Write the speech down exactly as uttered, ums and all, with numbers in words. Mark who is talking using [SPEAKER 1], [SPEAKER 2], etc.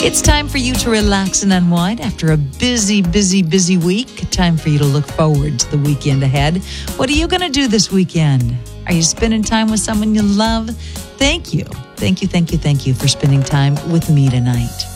[SPEAKER 1] It's time for you to relax and unwind after a busy, busy, busy week. Time for you to look forward to the weekend ahead. What are you going to do this weekend? Are you spending time with someone you love? Thank you. Thank you, thank you, thank you for spending time with me tonight.